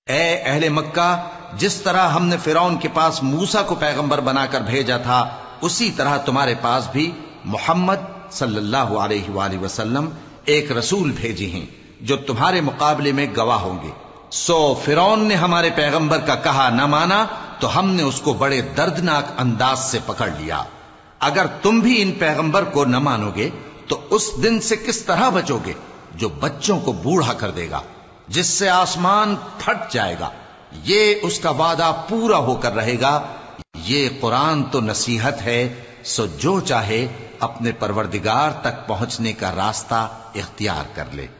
ए अहले मक्का, जिस तरह हमने फिरौन के पास मूसा को पैगंबर बनाकर भेजा था, उसी तरह तुम्हारे पास भी मोहम्मद सल्लल्लाहु अलैहि वसल्लम एक रसूल भेजे हैं जो तुम्हारे मुकाबले में गवाह होंगे। सो फिरौन ने हमारे पैगंबर का कहा न माना तो हमने उसको बड़े दर्दनाक अंदाज से पकड़ लिया। अगर तुम भी इन पैगंबर को न मानोगे तो उस दिन से किस तरह बचोगे जो बच्चों को बूढ़ा कर देगा, जिससे आसमान फट जाएगा। ये उसका वादा पूरा होकर रहेगा। ये कुरान तो नसीहत है, सो जो चाहे अपने परवरदिगार तक पहुंचने का रास्ता इख्तियार कर ले।